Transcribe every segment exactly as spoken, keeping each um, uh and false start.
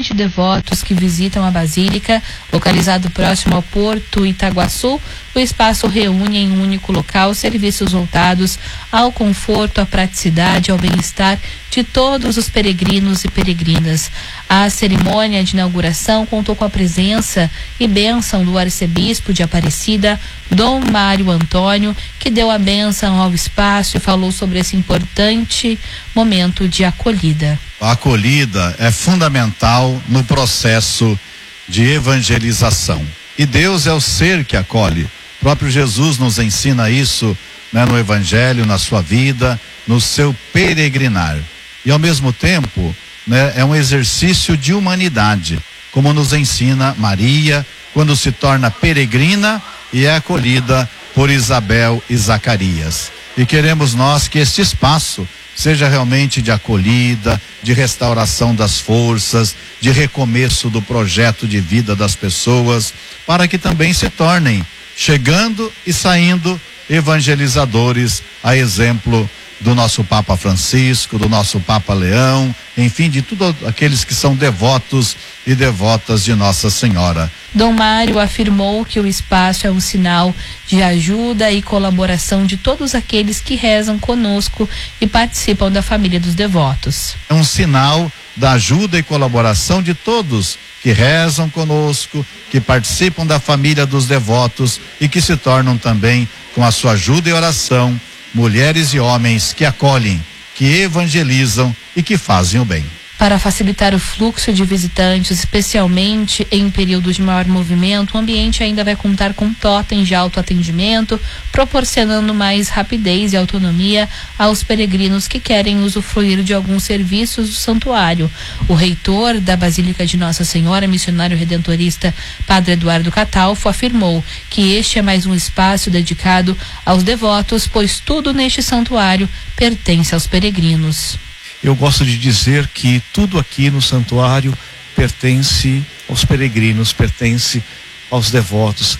vinte devotos que visitam a Basílica, localizado próximo ao Porto Itaguaçu. O espaço reúne em um único local serviços voltados ao conforto, à praticidade e ao bem-estar de todos os peregrinos e peregrinas. A cerimônia de inauguração contou com a presença e bênção do arcebispo de Aparecida, Dom Mário Antônio, que deu a bênção ao espaço e falou sobre esse importante momento de acolhida. A acolhida é fundamental no processo de evangelização. E Deus é o ser que acolhe. O próprio Jesus nos ensina isso, né, no Evangelho, na sua vida, no seu peregrinar. E ao mesmo tempo, né, é um exercício de humanidade, como nos ensina Maria, quando se torna peregrina e é acolhida por Isabel e Zacarias. E queremos nós que este espaço seja realmente de acolhida, de restauração das forças, de recomeço do projeto de vida das pessoas, para que também se tornem, chegando e saindo, evangelizadores, a exemplo do nosso Papa Francisco, do nosso Papa Leão, enfim, de todos aqueles que são devotos e devotas de Nossa Senhora. Dom Mário afirmou que o espaço é um sinal de ajuda e colaboração de todos aqueles que rezam conosco e participam da família dos devotos. É um sinal da ajuda e colaboração de todos que rezam conosco, que participam da família dos devotos e que se tornam também, com a sua ajuda e oração, mulheres e homens que acolhem, que evangelizam e que fazem o bem. Para facilitar o fluxo de visitantes, especialmente em períodos de maior movimento, o ambiente ainda vai contar com totens de autoatendimento, proporcionando mais rapidez e autonomia aos peregrinos que querem usufruir de alguns serviços do santuário. O reitor da Basílica de Nossa Senhora, missionário redentorista Padre Eduardo Catalfo, afirmou que este é mais um espaço dedicado aos devotos, pois tudo neste santuário pertence aos peregrinos. Eu gosto de dizer que tudo aqui no santuário pertence aos peregrinos, pertence aos devotos.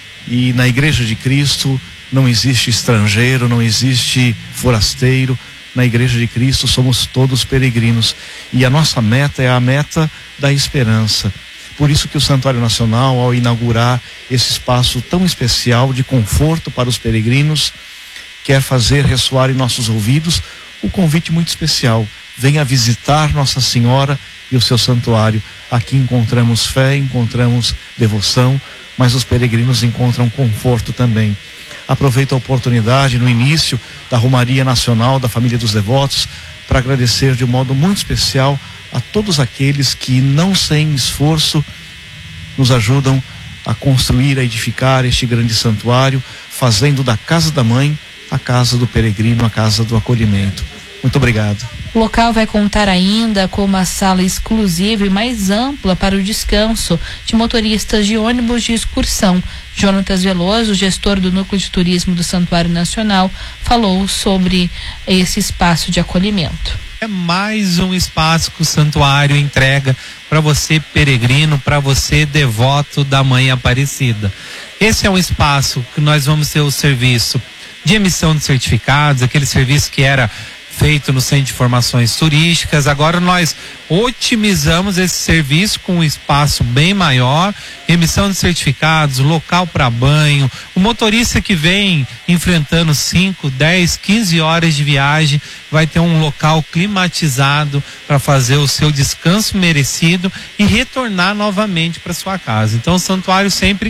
E na Igreja de Cristo não existe estrangeiro, não existe forasteiro. Na Igreja de Cristo somos todos peregrinos. E a nossa meta é a meta da esperança. Por isso que o Santuário Nacional, ao inaugurar esse espaço tão especial de conforto para os peregrinos, quer fazer ressoar em nossos ouvidos o convite muito especial: venha visitar Nossa Senhora e o seu santuário. Aqui encontramos fé, encontramos devoção, mas os peregrinos encontram conforto também. Aproveito a oportunidade no início da Romaria Nacional da Família dos Devotos para agradecer de um modo muito especial a todos aqueles que, não sem esforço, nos ajudam a construir, a edificar este grande santuário, fazendo da casa da mãe a casa do peregrino, a casa do acolhimento. Muito obrigado. O local vai contar ainda com uma sala exclusiva e mais ampla para o descanso de motoristas de ônibus de excursão. Jonatas Veloso, gestor do Núcleo de Turismo do Santuário Nacional, falou sobre esse espaço de acolhimento. É mais um espaço que o santuário entrega para você peregrino, para você devoto da Mãe Aparecida. Esse é um espaço que nós vamos ter o serviço de emissão de certificados, aquele serviço que era feito no Centro de Informações Turísticas. Agora nós otimizamos esse serviço com um espaço bem maior, emissão de certificados, local para banho. O motorista que vem enfrentando cinco, dez, quinze horas de viagem vai ter um local climatizado para fazer o seu descanso merecido e retornar novamente para sua casa. Então o santuário sempre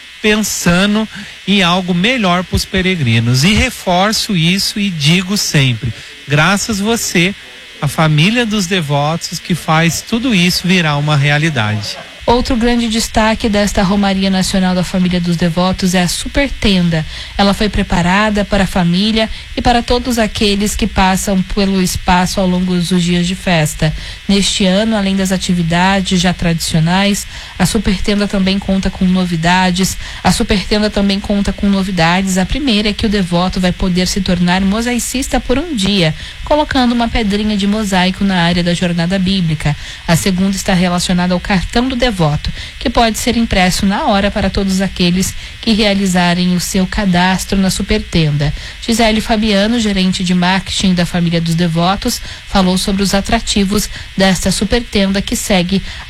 pensando em algo melhor para os peregrinos. E reforço isso e digo sempre: graças a você, a família dos devotos, que faz tudo isso virar uma realidade. Outro grande destaque desta Romaria Nacional da Família dos Devotos é a Super Tenda. Ela foi preparada para a família e para todos aqueles que passam pelo espaço ao longo dos dias de festa. Neste ano, além das atividades já tradicionais, a Super Tenda também conta com novidades. A Super Tenda também conta com novidades. A primeira é que o devoto vai poder se tornar mosaicista por um dia, colocando uma pedrinha de mosaico na área da jornada bíblica. A segunda está relacionada ao cartão do devoto, que pode ser impresso na hora para todos aqueles que realizarem o seu cadastro na Super Tenda. Gisele Fabiano, gerente de marketing da Família dos Devotos, falou sobre os atrativos desta Super Tenda, que segue